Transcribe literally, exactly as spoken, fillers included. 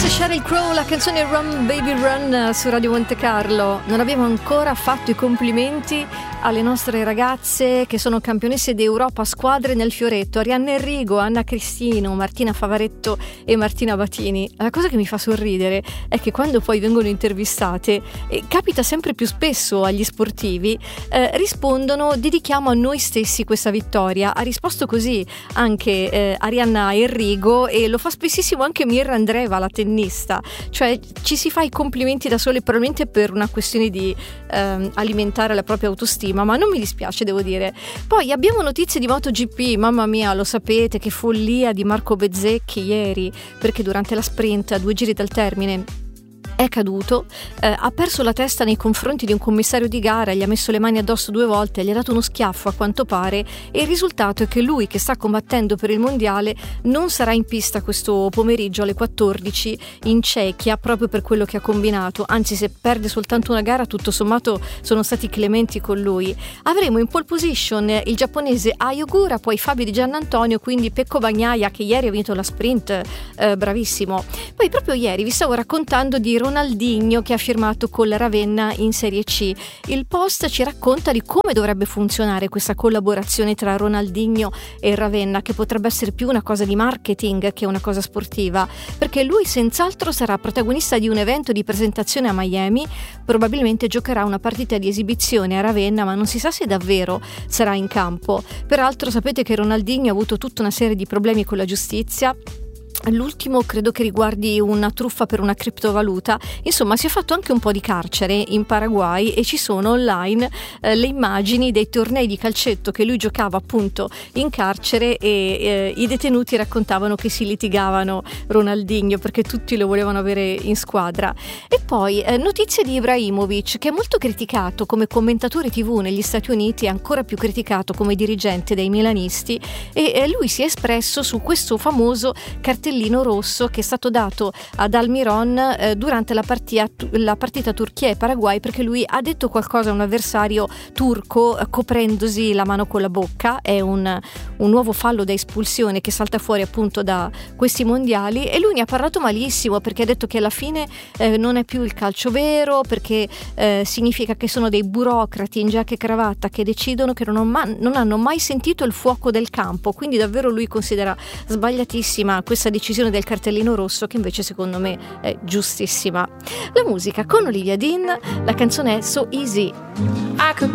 Sheryl Crow, la canzone Run Baby Run su Radio Monte Carlo. Non abbiamo ancora fatto i complimenti alle nostre ragazze che sono campionesse d'Europa squadre nel fioretto: Arianna Enrigo, Anna Cristino, Martina Favaretto e Martina Batini. La cosa che mi fa sorridere è che quando poi vengono intervistate, e capita sempre più spesso agli sportivi, eh, rispondono: dedichiamo a noi stessi questa vittoria. Ha risposto così anche eh, Arianna Enrigo, e lo fa spessissimo anche Mirra Andreeva, la tennista. Cioè ci si fa i complimenti da sole, probabilmente per una questione di ehm, alimentare la propria autostima, ma non mi dispiace, devo dire. Poi abbiamo notizie di MotoGP. Mamma mia, lo sapete che follia di Marco Bezzecchi ieri, perché durante la sprint a due giri dal termine è caduto, eh, ha perso la testa nei confronti di un commissario di gara, gli ha messo le mani addosso due volte, gli ha dato uno schiaffo a quanto pare, e il risultato è che lui, che sta combattendo per il mondiale, non sarà in pista questo pomeriggio alle quattordici in Cechia, proprio per quello che ha combinato. Anzi, se perde soltanto una gara, tutto sommato sono stati clementi con lui. Avremo in pole position il giapponese Ai Ogura, poi Fabio Di Giannantonio, quindi Pecco Bagnaia, che ieri ha vinto la sprint, eh, bravissimo. Poi proprio ieri vi stavo raccontando di Ronaldinho, che ha firmato con la Ravenna in Serie C. Il post ci racconta di come dovrebbe funzionare questa collaborazione tra Ronaldinho e Ravenna, che potrebbe essere più una cosa di marketing che una cosa sportiva, perché lui senz'altro sarà protagonista di un evento di presentazione a Miami, probabilmente giocherà una partita di esibizione a Ravenna, ma non si sa se davvero sarà in campo. Peraltro sapete che Ronaldinho ha avuto tutta una serie di problemi con la giustizia. L'ultimo credo che riguardi una truffa per una criptovaluta. Insomma, si è fatto anche un po' di carcere in Paraguay, e ci sono online eh, le immagini dei tornei di calcetto che lui giocava appunto in carcere, e eh, i detenuti raccontavano che si litigavano Ronaldinho perché tutti lo volevano avere in squadra. E poi eh, notizie di Ibrahimovic, che è molto criticato come commentatore tivù negli Stati Uniti e ancora più criticato come dirigente dei milanisti, e eh, lui si è espresso su questo famoso cartellino rosso che è stato dato ad Almiron eh, durante la partita, la partita Turchia e Paraguay, perché lui ha detto qualcosa a un avversario turco eh, coprendosi la mano con la bocca. È un, un nuovo fallo da espulsione che salta fuori appunto da questi mondiali, e lui ne ha parlato malissimo, perché ha detto che alla fine eh, non è più il calcio vero, perché eh, significa che sono dei burocrati in giacca e cravatta che decidono, che non, ho ma- non hanno mai sentito il fuoco del campo. Quindi davvero lui considera sbagliatissima questa decisione del cartellino rosso, che invece secondo me è giustissima. La musica con Olivia Dean, la canzone è So Easy. I could